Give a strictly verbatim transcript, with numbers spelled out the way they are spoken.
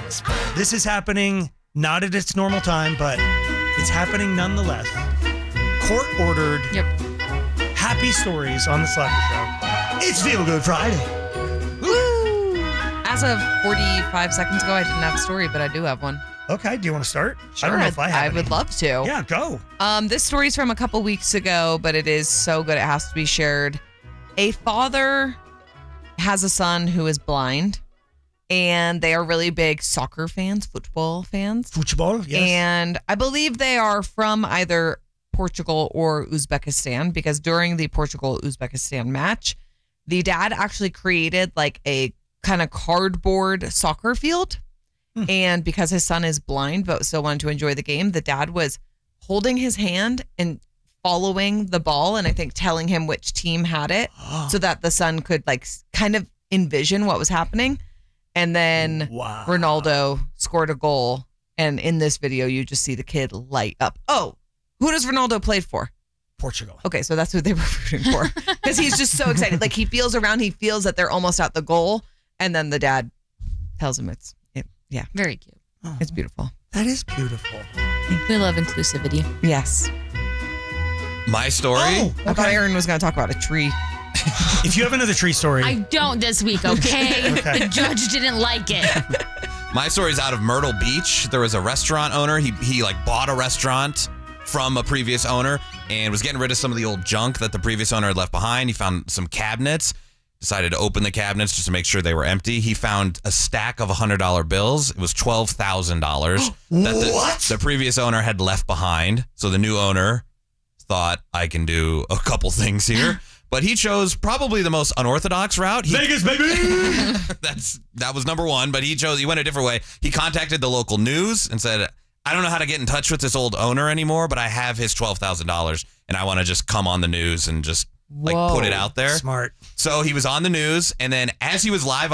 This is happening not at its normal time, but it's happening nonetheless. Court ordered. Yep. Happy stories on the Slacker Show. It's Feel Good Friday. Woo! As of forty-five seconds ago, I didn't have a story, but I do have one. Okay, do you want to start? Sure, I don't know if I have I any. would love to. Yeah, go. Um, this story's from a couple weeks ago, but it is so good it has to be shared. A father has a son who is blind, and they are really big soccer fans, football fans. Football, yes. And I believe they are from either Portugal or Uzbekistan, because during the Portugal-Uzbekistan match, the dad actually created like a kind of cardboard soccer field. Hmm. And because his son is blind but still wanted to enjoy the game, the dad was holding his hand and following the ball, and I think telling him which team had it so that the son could like kind of envision what was happening. And then wow. Ronaldo scored a goal, and in this video you just see the kid light up. Oh, who does Ronaldo play for? Portugal. Okay, so that's who they were rooting for, because he's just so excited. Like, he feels around, he feels that they're almost at the goal, and then the dad tells him it's it, yeah, very cute. Oh, it's beautiful. That is beautiful. We love inclusivity. Yes. My story? Oh, I thought Aaron was going to talk about a tree. If you have another tree story. I don't this week, okay? Okay. The judge didn't like it. My story's out of Myrtle Beach. There was a restaurant owner. He he like bought a restaurant from a previous owner and was getting rid of some of the old junk that the previous owner had left behind. He found some cabinets, decided to open the cabinets just to make sure they were empty. He found a stack of one hundred dollar bills. It was twelve thousand dollars that the, What? the previous owner had left behind. So the new owner thought, I can do a couple things here. But he chose probably the most unorthodox route. He, Vegas, baby! that's that was number one, but he chose he went a different way. He contacted the local news and said, I don't know how to get in touch with this old owner anymore, but I have his twelve thousand dollars and I want to just come on the news and just like Whoa. put it out there. Smart. So he was on the news, and then as he was live